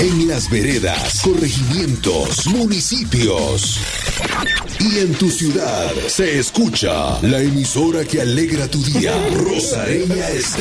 en las veredas, corregimientos, municipios y en tu ciudad se escucha la emisora que alegra tu día, Rosareña Estéreo.